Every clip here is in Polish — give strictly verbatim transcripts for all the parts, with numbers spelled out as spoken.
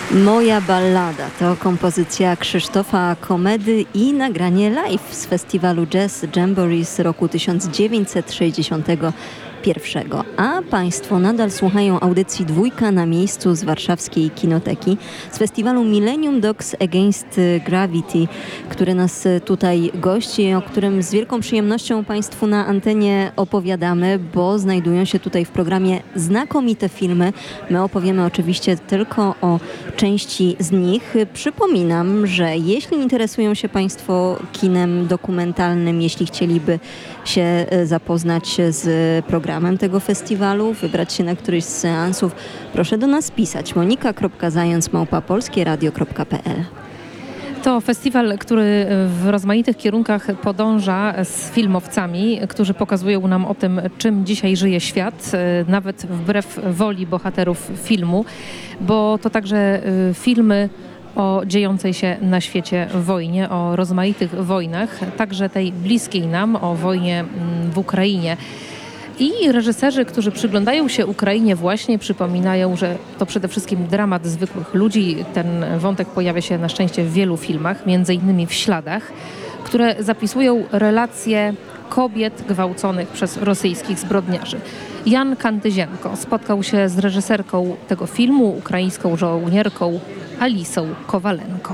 Moja ballada to kompozycja Krzysztofa Komedy i nagranie live z festiwalu Jazz Jamboree z roku tysiąc dziewięćset sześćdziesiątego pierwszego. A Państwo nadal słuchają audycji Dwójka na miejscu z warszawskiej Kinoteki, z festiwalu Millennium Dogs Against Gravity, który nas tutaj gości, o którym z wielką przyjemnością Państwu na antenie opowiadamy, bo znajdują się tutaj w programie znakomite filmy. My opowiemy oczywiście tylko o części z nich. Przypominam, że jeśli interesują się Państwo kinem dokumentalnym, jeśli chcieliby się zapoznać z programem tego festiwalu, wybrać się na któryś z seansów, proszę do nas pisać. monika kropka zając małpa polskie radio kropka p l. To festiwal, który w rozmaitych kierunkach podąża z filmowcami, którzy pokazują nam o tym, czym dzisiaj żyje świat, nawet wbrew woli bohaterów filmu, bo to także filmy o dziejącej się na świecie wojnie, o rozmaitych wojnach, także tej bliskiej nam, o wojnie w Ukrainie. I reżyserzy, którzy przyglądają się Ukrainie właśnie, przypominają, że to przede wszystkim dramat zwykłych ludzi. Ten wątek pojawia się na szczęście w wielu filmach, między innymi w Śladach, które zapisują relacje kobiet gwałconych przez rosyjskich zbrodniarzy. Jan Kantyzienko spotkał się z reżyserką tego filmu, ukraińską żołnierką Alisą Kowalenko.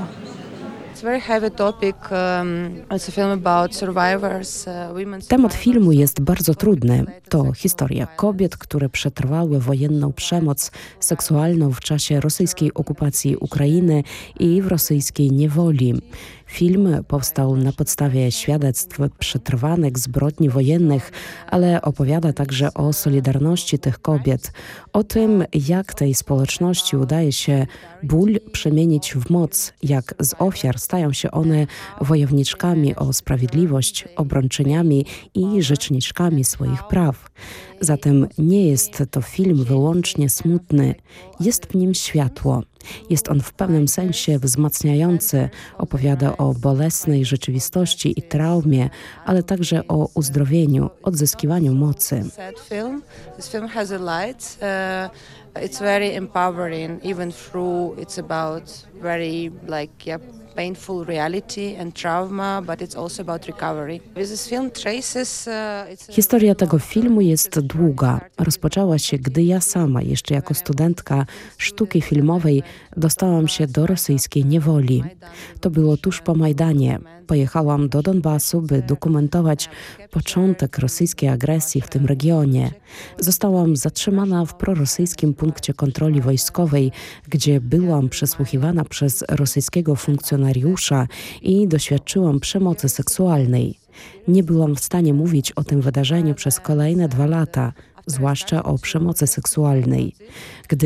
Temat filmu jest bardzo trudny. To historia kobiet, które przetrwały wojenną przemoc seksualną w czasie rosyjskiej okupacji Ukrainy i w rosyjskiej niewoli. Film powstał na podstawie świadectw przetrwanych zbrodni wojennych, ale opowiada także o solidarności tych kobiet, o tym, jak tej społeczności udaje się ból przemienić w moc, jak z ofiar stają się one wojowniczkami o sprawiedliwość, obrończyniami i rzeczniczkami swoich praw. Zatem nie jest to film wyłącznie smutny, jest w nim światło. Jest on w pewnym sensie wzmacniający, opowiada o bolesnej rzeczywistości i traumie, ale także o uzdrowieniu, odzyskiwaniu mocy. It's very empowering, even through it's about very like yeah, painful reality and trauma, but it's also about recovery. This film traces. Uh, Historia tego filmu jest długa. Rozpoczęła się, gdy ja sama, jeszcze jako studentka sztuki filmowej, dostałam się do rosyjskiej niewoli. To było tuż po Majdanie. Pojechałam do Donbasu, by dokumentować początek rosyjskiej agresji w tym regionie. Zostałam zatrzymana w prorosyjskim punkcie kontroli wojskowej, gdzie byłam przesłuchiwana przez rosyjskiego funkcjonariusza i doświadczyłam przemocy seksualnej. Nie byłam w stanie mówić o tym wydarzeniu przez kolejne dwa lata, zwłaszcza o przemocy seksualnej. Gdy